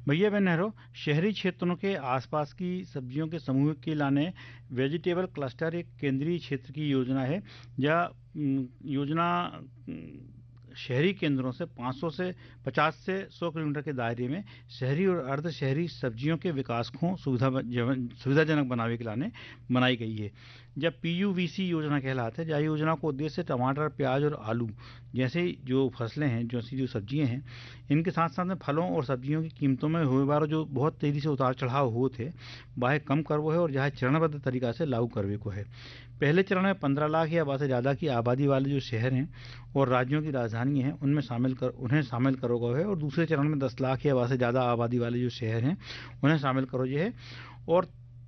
भैया बहन नेहरू, शहरी क्षेत्रों के आसपास की सब्जियों के समूह के लाने वेजिटेबल क्लस्टर एक केंद्रीय क्षेत्र की योजना है। यह योजना शहरी केंद्रों से 500 से 50 से 100 किलोमीटर के दायरे में शहरी और अर्ध शहरी सब्जियों के विकास को सुविधाजनक बनाने के लाने बनाई गई है। जब पीयूवीसी योजना कहलाता है, यह योजना को उद्देश्य टमाटर, प्याज और आलू जैसे जो फसलें हैं, जो सब्जियां हैं, इनके साथ साथ में फलों और सब्जियों की कीमतों में हुए बार जो बहुत तेजी से उतार चढ़ाव होते हैं, वह कम करवो है और यह चरणबद्ध तरीका से लागू करवे को है। पहले चरण में 15 लाख या वह से ज़्यादा की आबादी वाले जो शहर हैं और राज्यों की राजधानी हैं उन्हें शामिल करोगे है, और दूसरे चरण में 10 लाख या वह से ज़्यादा आबादी वाले जो शहर हैं उन्हें शामिल करोगे है। और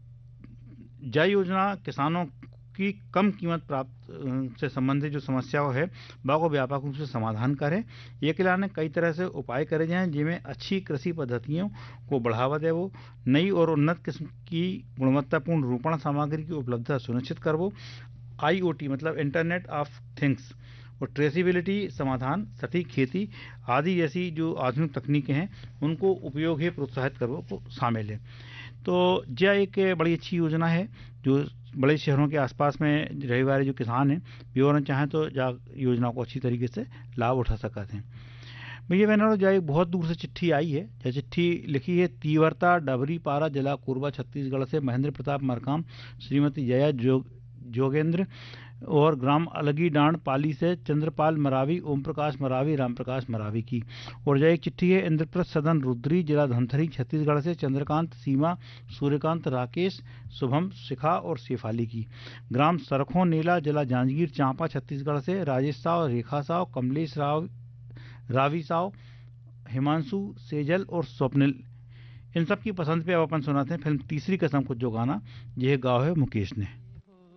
जय योजना किसानों की कम कीमत प्राप्त से संबंधित जो समस्याओं है वह को व्यापक रूप से समाधान करे। ये के लिए कई तरह से उपाय करे जाएं, जिनमें अच्छी कृषि पद्धतियों को बढ़ावा दे, वो नई और उन्नत किस्म की गुणवत्तापूर्ण रोपण सामग्री की उपलब्धता सुनिश्चित करवो, आईओटी मतलब इंटरनेट ऑफ थिंग्स और ट्रेसिबिलिटी समाधान, सटीक खेती आदि जैसी जो आधुनिक तकनीकें हैं उनको उपयोग है प्रोत्साहित करवो को शामिल है। तो यह एक बड़ी अच्छी योजना है जो बड़े शहरों के आसपास में रहने वाले जो किसान हैं वो चाहें तो योजना को अच्छी तरीके से लाभ उठा सकते हैं। भैया बहनों, जो एक बहुत दूर से चिट्ठी आई है, यह चिट्ठी लिखी है तीव्रता डबरी पारा जिला कोरबा छत्तीसगढ़ से महेंद्र प्रताप मरकाम, श्रीमती जया जोगेंद्र और ग्राम अलगी डांड पाली से चंद्रपाल मरावी, ओम प्रकाश मरावी, राम प्रकाश मरावी की। और यह एक चिट्ठी है इंद्रप्रस्थ सदन रुद्री जिला धमतरी छत्तीसगढ़ से चंद्रकांत, सीमा, सूर्यकांत, राकेश, शुभम, शिखा और शेफाली की। ग्राम सरखों नेला जिला जांजगीर चांपा छत्तीसगढ़ से राजेश साव, रेखा साव, कमलेश राव, रावी साव, हिमांशु, सेजल और स्वप्निल। इन सब की पसंद पे अब अपन सुनाते हैं फिल्म तीसरी कसम को जो गाना यह गाओ है मुकेश ने।